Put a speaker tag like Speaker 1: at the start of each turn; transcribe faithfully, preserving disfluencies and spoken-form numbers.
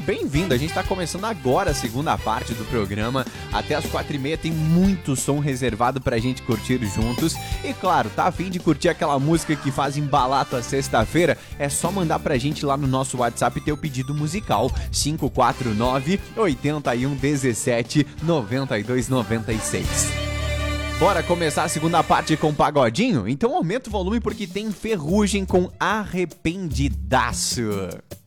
Speaker 1: bem-vindo. A gente tá começando agora a segunda parte do programa. Até as quatro e meia tem muito som reservado pra gente curtir juntos. E claro, tá a fim de curtir aquela música que faz embalar tua sexta-feira? É só mandar pra gente lá no nosso WhatsApp teu pedido musical cinco quatro nove, oito um um, sete, nove dois nove seis. Bora começar a segunda parte com pagodinho? Então aumenta o volume porque tem Ferrugem com Arrependidaço.